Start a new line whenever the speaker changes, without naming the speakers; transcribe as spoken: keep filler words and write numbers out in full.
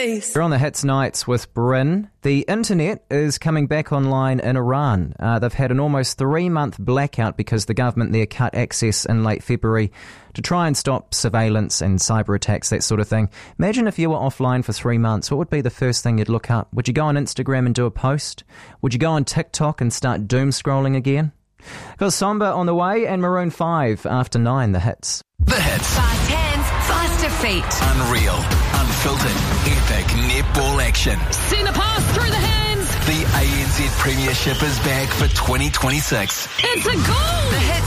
face.
You're on the Hits Nights with Bryn. The internet is coming back online in Iran. Uh, they've had an almost three-month blackout because the government there cut access in late February to try and stop surveillance and cyber attacks, that sort of thing. Imagine if you were offline for three months. What would be the first thing you'd look up? Would you go on Instagram and do a post? Would you go on TikTok and start doom scrolling again? Got Samba on the way and Maroon five after nine, the hits.
The hits.
Fast hands, faster feet.
Unreal, unfiltered, epic netball action.
Send a pass through the hands.
The A N Z Premiership is back for twenty twenty-six.
It's a goal. The hits.